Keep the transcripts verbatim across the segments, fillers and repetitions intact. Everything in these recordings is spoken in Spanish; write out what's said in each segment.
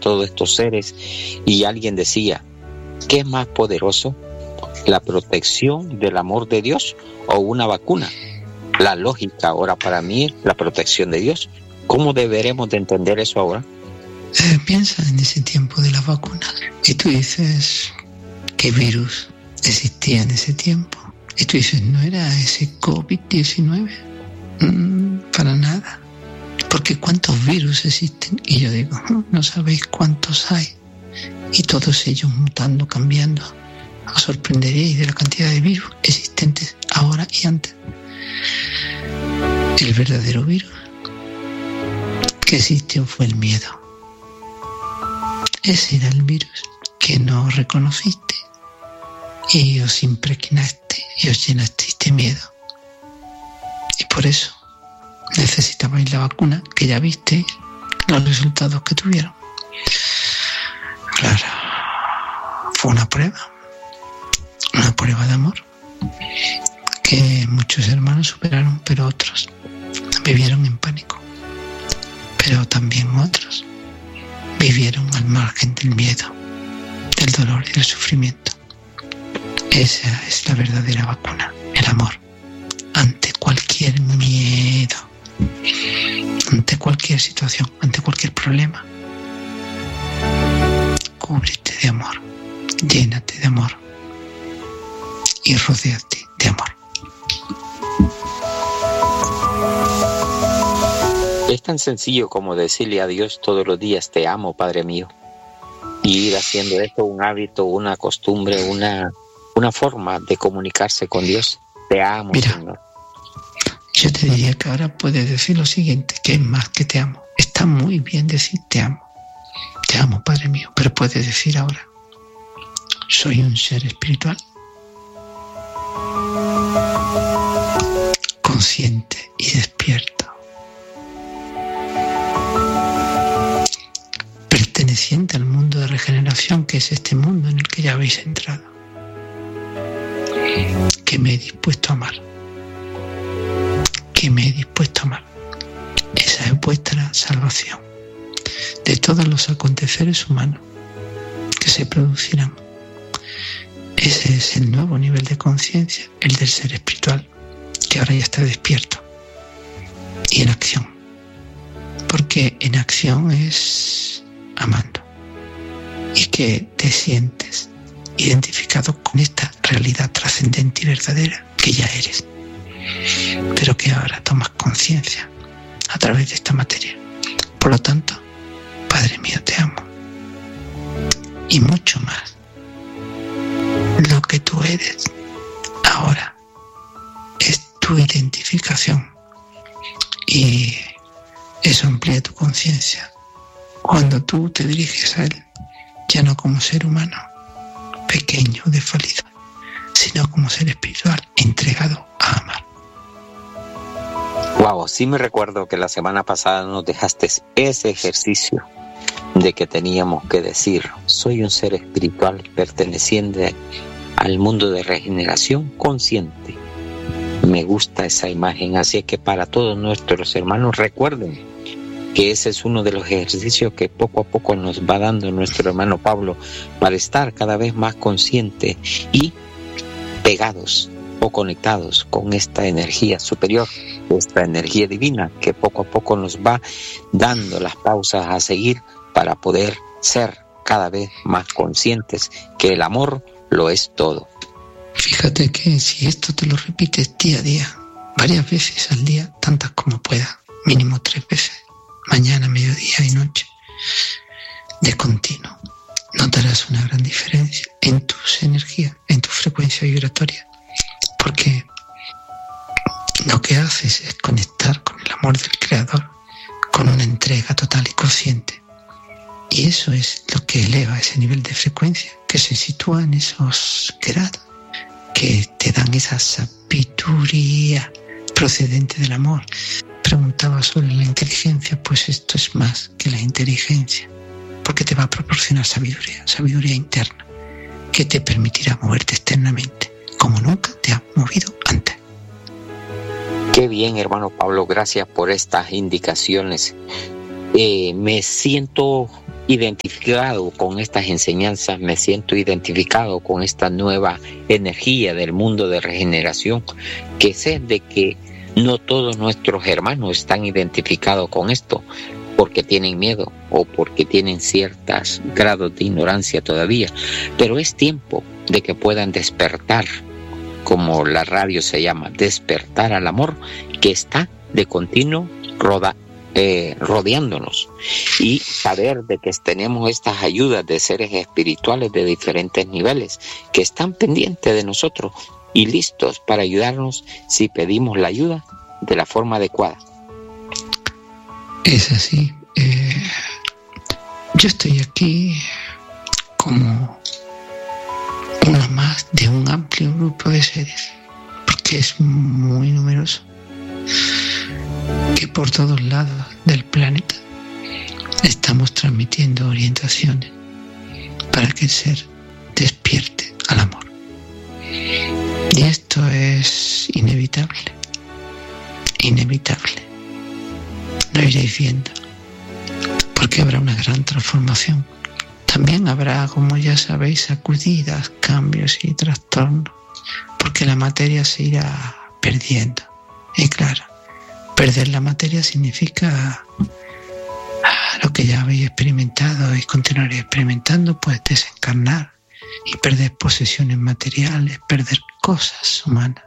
todos estos seres, y alguien decía, ¿qué es más poderoso? ¿La protección del amor de Dios o una vacuna? La lógica ahora para mí es la protección de Dios. ¿Cómo deberemos de entender eso ahora? Eh, piensa en ese tiempo de las vacunas y tú dices, ¿qué virus existía en ese tiempo? Y tú dices, ¿no era ese covid diecinueve? Mm, para nada. Porque ¿cuántos virus existen? Y yo digo, no sabéis cuántos hay. Y todos ellos mutando, cambiando. Os sorprenderéis de la cantidad de virus existentes ahora y antes. El verdadero virus que existió fue el miedo. Ese era el virus que no reconociste y os impregnaste y os llenasteis de miedo. Y por eso necesitabais la vacuna, que ya visteis los resultados que tuvieron. Claro, fue una prueba, una prueba de amor que muchos hermanos superaron, pero otros vivieron en pánico. Pero también otros vivieron al margen del miedo, del dolor y del sufrimiento. Esa es la verdadera vacuna, el amor, ante cualquier miedo, ante cualquier situación, ante cualquier problema. Cúbrete de amor, llénate de amor y rodéate de amor. Es tan sencillo como decirle a Dios todos los días, te amo, Padre mío, y ir haciendo esto un hábito, una costumbre, una, una forma de comunicarse con Dios. Te amo, Mira, Señor. Yo te diría que ahora puedes decir lo siguiente, que es más que te amo. Está muy bien decir te amo, te amo, Padre mío, pero puedes decir ahora, soy un ser espiritual, consciente y despierto, perteneciente al mundo de regeneración, que es este mundo en el que ya habéis entrado, que me he dispuesto a amar, que me he dispuesto a amar. Esa es vuestra salvación de todos los aconteceres humanos que se producirán. Ese es el nuevo nivel de conciencia, el del ser espiritual, que ahora ya está despierto y en acción, porque en acción es amando, y que te sientes identificado con esta realidad trascendente y verdadera que ya eres, pero que ahora tomas conciencia a través de esta materia. Por lo tanto, Padre mío, te amo, y mucho más. Lo que tú eres ahora es tu identificación, y eso amplía tu conciencia cuando tú te diriges a Él, ya no como ser humano pequeño, desvalido, sino como ser espiritual entregado a amar. Wow, sí me recuerdo que la semana pasada nos dejaste ese ejercicio de que teníamos que decir, soy un ser espiritual perteneciente al mundo de regeneración consciente. Me gusta esa imagen, así es que para todos nuestros hermanos recuerden que ese es uno de los ejercicios que poco a poco nos va dando nuestro hermano Pablo para estar cada vez más conscientes y pegados o conectados con esta energía superior, esta energía divina que poco a poco nos va dando las pausas a seguir para poder ser cada vez más conscientes que el amor lo es todo. Fíjate que si esto te lo repites día a día, varias veces al día, tantas como puedas, mínimo tres veces, mañana, mediodía y noche, de continuo, notarás una gran diferencia en tus energías, en tu frecuencia vibratoria, porque lo que haces es conectar con el amor del Creador, con una entrega total y consciente. Y eso es lo que eleva ese nivel de frecuencia, que se sitúa en esos grados, que te dan esa sabiduría procedente del amor. Preguntaba sobre la inteligencia, pues esto es más que la inteligencia, porque te va a proporcionar sabiduría, sabiduría interna, que te permitirá moverte externamente, como nunca te ha movido antes. Qué bien, hermano Pablo, gracias por estas indicaciones. eh, me siento identificado con estas enseñanzas, me siento identificado con esta nueva energía del mundo de regeneración, que sé de que no todos nuestros hermanos están identificados con esto porque tienen miedo o porque tienen ciertos grados de ignorancia todavía, pero es tiempo de que puedan despertar, como la radio se llama, despertar al amor que está de continuo roda, eh, rodeándonos, y saber de que tenemos estas ayudas de seres espirituales de diferentes niveles que están pendientes de nosotros y listos para ayudarnos si pedimos la ayuda de la forma adecuada. Es así. Eh, yo estoy aquí como uno más de un amplio grupo de seres, porque es muy numeroso, que por todos lados del planeta estamos transmitiendo orientaciones para que el ser despierte al amor. Y esto es inevitable, inevitable. Lo iréis viendo, porque habrá una gran transformación. También habrá, como ya sabéis, sacudidas, cambios y trastornos, porque la materia se irá perdiendo. Y claro, perder la materia significa lo que ya habéis experimentado y continuaréis experimentando, pues desencarnar y perder posesiones materiales, perder cosas humanas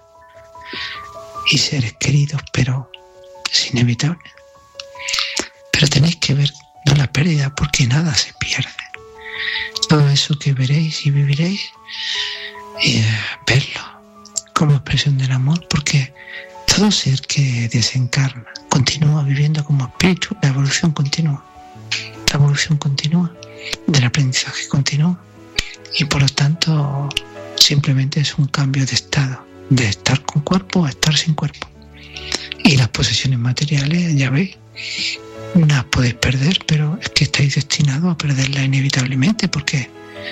y seres queridos, pero es inevitable. Pero tenéis que ver no la pérdida, porque nada se pierde. Todo eso que veréis y viviréis, eh, verlo como expresión del amor, porque todo ser que desencarna continúa viviendo como espíritu. La evolución continúa, la evolución continúa, del aprendizaje continúa, y por lo tanto simplemente es un cambio de estado, de estar con cuerpo a estar sin cuerpo. Y las posesiones materiales, ya veis, no las podéis perder, pero es que estáis destinados a perderlas inevitablemente, porque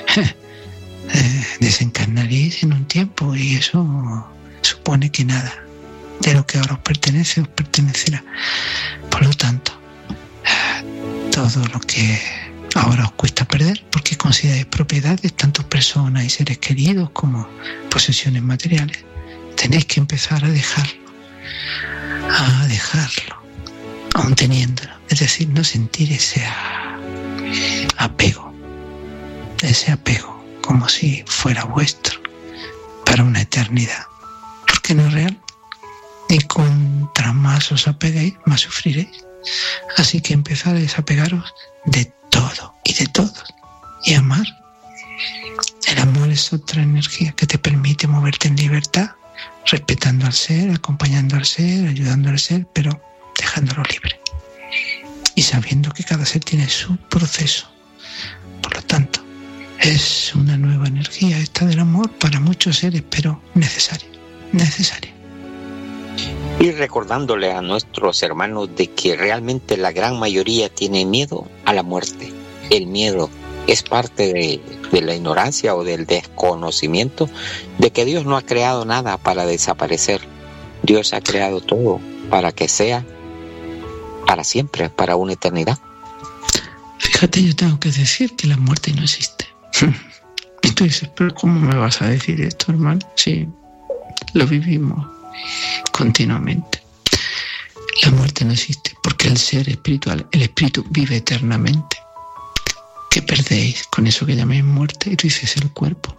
eh, desencarnaréis en un tiempo, y eso supone que nada de lo que ahora os pertenece os pertenecerá. Por lo tanto, eh, todo lo que ahora os cuesta perder, porque consideráis propiedades, tanto personas y seres queridos como posesiones materiales, tenéis que empezar a dejarlo, a dejarlo, aún teniéndolo. Es decir, no sentir ese apego, ese apego como si fuera vuestro para una eternidad, porque no es real. Y contra más os apeguéis, más sufriréis. Así que empezad a desapegaros de todo y de todos y amar. El amor es otra energía que te permite moverte en libertad, respetando al ser, acompañando al ser, ayudando al ser, pero dejándolo libre. Y sabiendo que cada ser tiene su proceso. Por lo tanto, es una nueva energía esta del amor para muchos seres, pero necesaria, necesaria. Y recordándole a nuestros hermanos de que realmente la gran mayoría tiene miedo a la muerte. El miedo es parte de, de la ignorancia o del desconocimiento de que Dios no ha creado nada para desaparecer. Dios ha creado todo para que sea para siempre, para una eternidad. Fíjate, yo tengo que decir que la muerte no existe. Y tú dices, pero ¿cómo me vas a decir esto, hermano? Sí, lo vivimos continuamente. La muerte no existe, porque el ser espiritual, el espíritu vive eternamente. ¿Qué perdéis con eso que llamáis muerte? Y tú dices el cuerpo.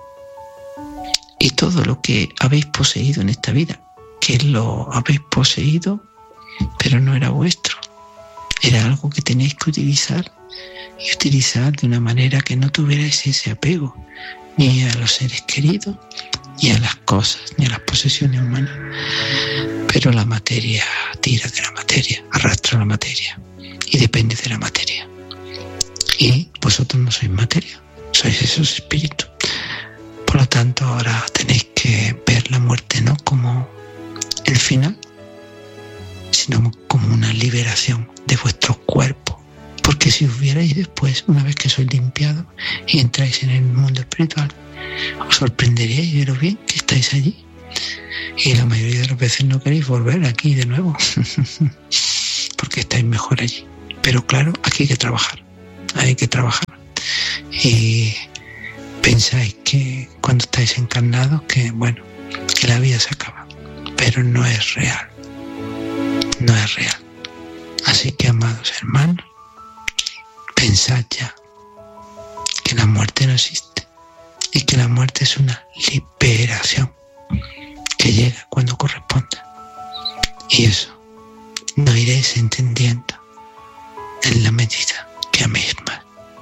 Y todo lo que habéis poseído en esta vida, que lo habéis poseído, pero no era vuestro. Era algo que tenéis que utilizar, y utilizar de una manera que no tuvierais ese apego ni a los seres queridos, ni a las cosas, ni a las posesiones humanas. Pero la materia tira de la materia, arrastra la materia y depende de la materia. Y vosotros no sois materia, sois esos espíritus. Por lo tanto, ahora tenéis que ver la muerte no como el final, sino como una liberación de vuestro cuerpo. Porque si os vierais después, una vez que sois limpiados y entráis en el mundo espiritual, os sorprenderíais de lo bien que estáis allí. Y la mayoría de las veces no queréis volver aquí de nuevo, porque estáis mejor allí. Pero claro, aquí hay que trabajar, hay que trabajar. Y pensáis que cuando estáis encarnados, que bueno, que la vida se acaba, pero no es real, no es real. Así que, amados hermanos, pensad ya que la muerte no existe y que la muerte es una liberación que llega cuando corresponde. Y eso lo iréis entendiendo en la medida que améis más.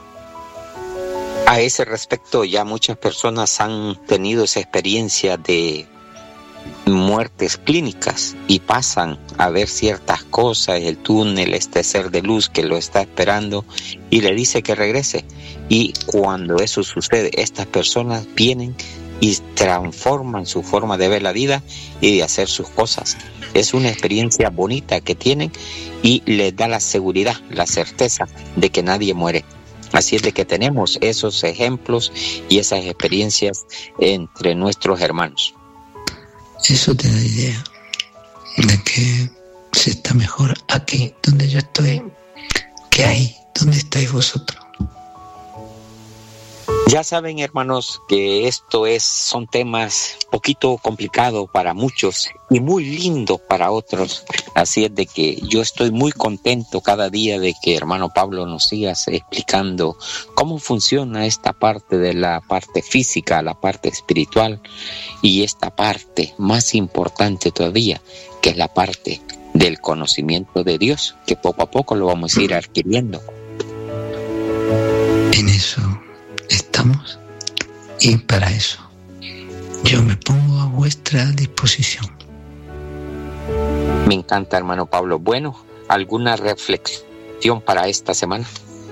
A ese respecto, ya muchas personas han tenido esa experiencia de muertes clínicas y pasan a ver ciertas cosas, el túnel, este ser de luz que lo está esperando y le dice que regrese. Y cuando eso sucede, estas personas vienen y transforman su forma de ver la vida y de hacer sus cosas. Es una experiencia bonita que tienen y les da la seguridad, la certeza de que nadie muere. Así es de que tenemos esos ejemplos y esas experiencias entre nuestros hermanos. Eso te da idea de que se está mejor aquí donde yo estoy que ahí donde estáis vosotros. Ya saben, hermanos, que esto es son temas poquito complicados para muchos y muy lindos para otros. Así es de que yo estoy muy contento cada día de que hermano Pablo nos siga explicando cómo funciona esta parte de la parte física, la parte espiritual y esta parte más importante todavía, que es la parte del conocimiento de Dios, que poco a poco lo vamos a ir adquiriendo. En eso estamos y para eso yo me pongo a vuestra disposición. Me encanta, hermano Pablo. Bueno, ¿alguna reflexión para esta semana?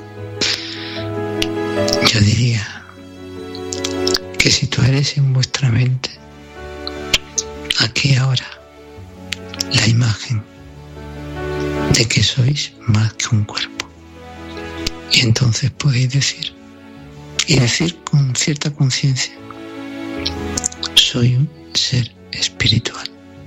Yo diría que si tú eres en vuestra mente, aquí ahora, la imagen de que sois más que un cuerpo. Y entonces podéis decir, y decir con cierta conciencia, soy un ser espiritual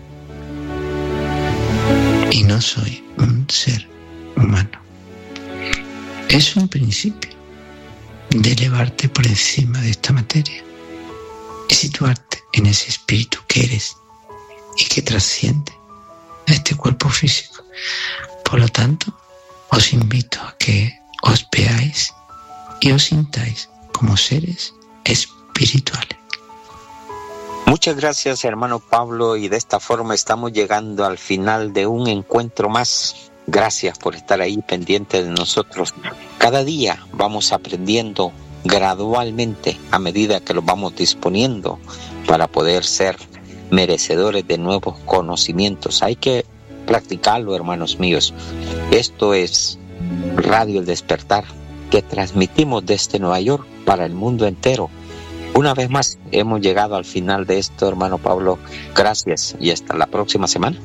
y no soy un ser humano. Es un principio de elevarte por encima de esta materia y situarte en ese espíritu que eres y que trasciende a este cuerpo físico. Por lo tanto, os invito a que os veáis y os sintáis como seres espirituales. Muchas gracias, hermano Pablo, y de esta forma estamos llegando al final de un encuentro más. Gracias por estar ahí pendiente de nosotros. Cada día vamos aprendiendo gradualmente a medida que lo vamos disponiendo para poder ser merecedores de nuevos conocimientos. Hay que practicarlo, hermanos míos. Esto es Radio El Despertar, que transmitimos desde Nueva York para el mundo entero. Una vez más, hemos llegado al final de esto, hermano Pablo. Gracias y hasta la próxima semana.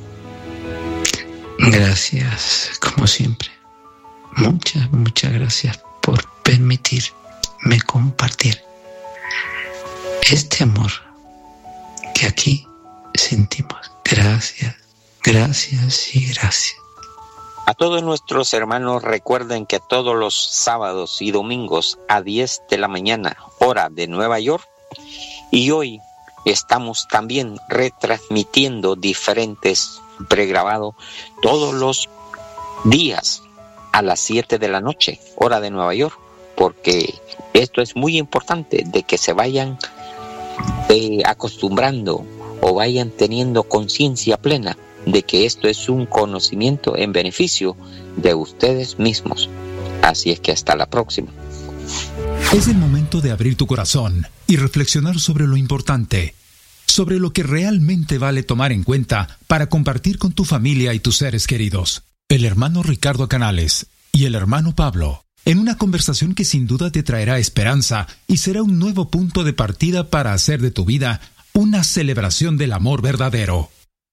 Gracias, como siempre. Muchas, muchas gracias por permitirme compartir este amor que aquí sentimos. Gracias, gracias y gracias. A todos nuestros hermanos, recuerden que todos los sábados y domingos a diez de la mañana, hora de Nueva York, y hoy estamos también retransmitiendo diferentes pregrabados todos los días a las siete de la noche, hora de Nueva York, porque esto es muy importante de que se vayan eh, acostumbrando o vayan teniendo conciencia plena de que esto es un conocimiento en beneficio de ustedes mismos. Así es que hasta la próxima. Es el momento de abrir tu corazón y reflexionar sobre lo importante, sobre lo que realmente vale tomar en cuenta para compartir con tu familia y tus seres queridos. El hermano Ricardo Canales y el hermano Pablo, en una conversación que sin duda te traerá esperanza y será un nuevo punto de partida para hacer de tu vida una celebración del amor verdadero.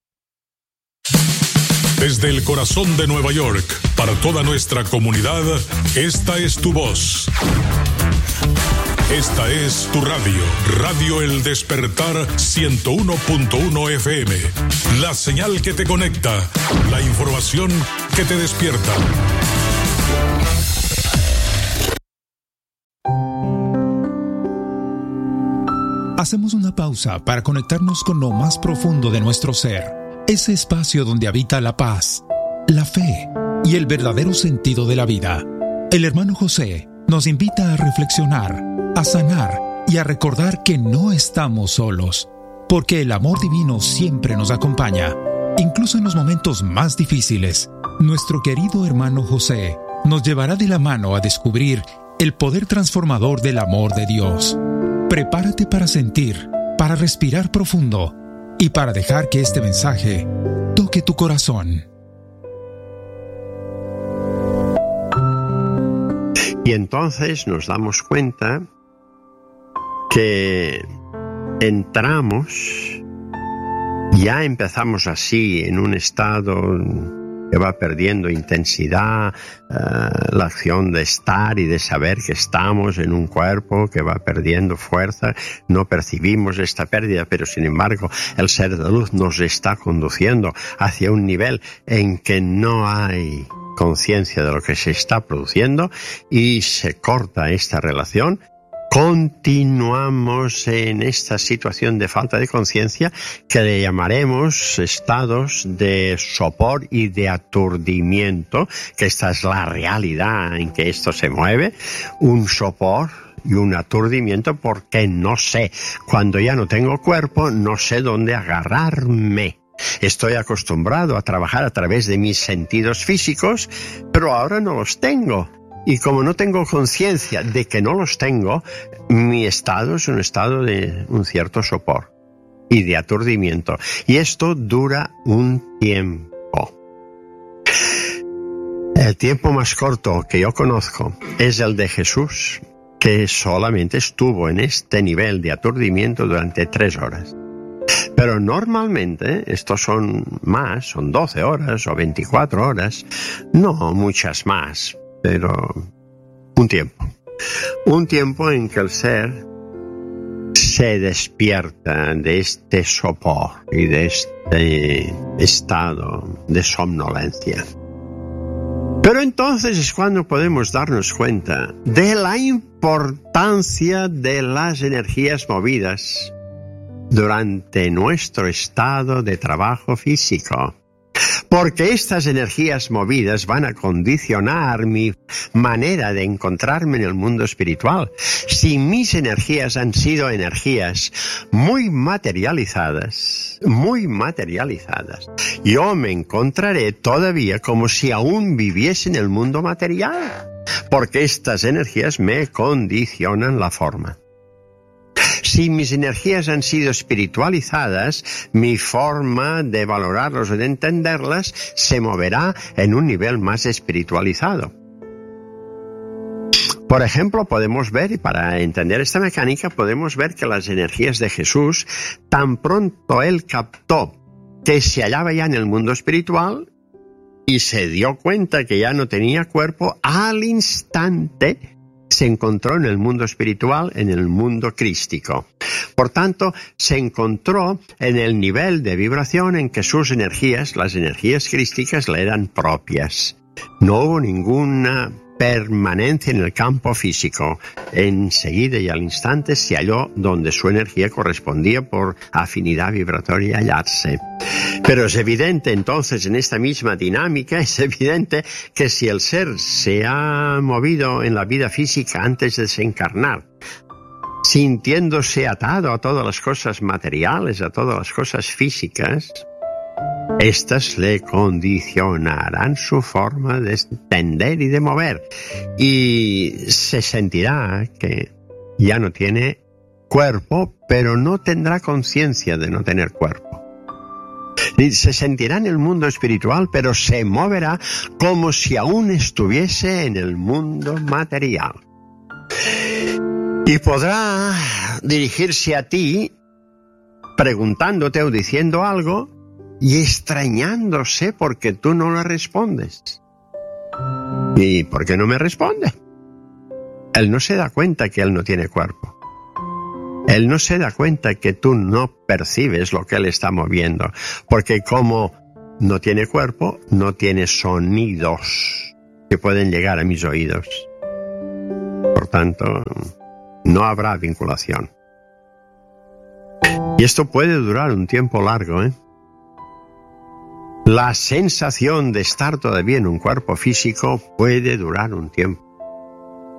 Desde el corazón de Nueva York, para toda nuestra comunidad, esta es tu voz. Esta es tu radio, Radio El Despertar ciento uno punto uno F M. La señal que te conecta, la información que te despierta. hacemos una pausa para conectarnos con lo más profundo de nuestro ser, ese espacio donde habita la paz, la fe y el verdadero sentido de la vida. El hermano José nos invita a reflexionar, a sanar y a recordar que no estamos solos, porque el amor divino siempre nos acompaña, incluso en los momentos más difíciles. Nuestro querido hermano José nos llevará de la mano a descubrir el poder transformador del amor de Dios. Prepárate para sentir, para respirar profundo y para dejar que este mensaje toque tu corazón. Y entonces nos damos cuenta que entramos, ya empezamos así en un estado que va perdiendo intensidad, uh, la acción de estar y de saber que estamos en un cuerpo que va perdiendo fuerza. No percibimos esta pérdida, pero sin embargo el ser de luz nos está conduciendo hacia un nivel en que no hay conciencia de lo que se está produciendo y se corta esta relación. Continuamos en esta situación de falta de conciencia que le llamaremos estados de sopor y de aturdimiento, que esta es la realidad en que esto se mueve, un sopor y un aturdimiento porque no sé, cuando ya no tengo cuerpo, no sé dónde agarrarme. Estoy acostumbrado a trabajar a través de mis sentidos físicos, pero ahora no los tengo. Y como no tengo conciencia de que no los tengo, mi estado es un estado de un cierto sopor y de aturdimiento. Y esto dura un tiempo. El tiempo más corto que yo conozco es el de Jesús, que solamente estuvo en este nivel de aturdimiento durante tres horas. Pero normalmente estos son más, son doce horas o veinticuatro horas, no muchas más, pero un tiempo. Un tiempo en que el ser se despierta de este sopor y de este estado de somnolencia. Pero entonces es cuando podemos darnos cuenta de la importancia de las energías movidas durante nuestro estado de trabajo físico. Porque estas energías movidas van a condicionar mi manera de encontrarme en el mundo espiritual. Si mis energías han sido energías muy materializadas, muy materializadas, yo me encontraré todavía como si aún viviese en el mundo material, porque estas energías me condicionan la forma. Si mis energías han sido espiritualizadas, mi forma de valorarlas o de entenderlas se moverá en un nivel más espiritualizado. Por ejemplo, podemos ver, y para entender esta mecánica, podemos ver que las energías de Jesús, tan pronto él captó que se hallaba ya en el mundo espiritual y se dio cuenta que ya no tenía cuerpo, al instante se encontró en el mundo espiritual, en el mundo crístico. Por tanto, se encontró en el nivel de vibración en que sus energías, las energías crísticas, le eran propias. No hubo ninguna permanencia en el campo físico. Enseguida y al instante se halló donde su energía correspondía por afinidad vibratoria hallarse. Pero es evidente entonces en esta misma dinámica, es evidente que si el ser se ha movido en la vida física antes de desencarnar, sintiéndose atado a todas las cosas materiales, a todas las cosas físicas, estas le condicionarán su forma de entender y de mover, y se sentirá que ya no tiene cuerpo, pero no tendrá conciencia de no tener cuerpo. Y se sentirá en el mundo espiritual, pero se moverá como si aún estuviese en el mundo material. Y podrá dirigirse a ti preguntándote o diciendo algo y extrañándose porque tú no le respondes. ¿Y por qué no me responde? Él no se da cuenta que él no tiene cuerpo. Él no se da cuenta que tú no percibes lo que él está moviendo, porque como no tiene cuerpo, no tiene sonidos que pueden llegar a mis oídos. Por tanto, no habrá vinculación. Y esto puede durar un tiempo largo, ¿eh? La sensación de estar todavía en un cuerpo físico puede durar un tiempo.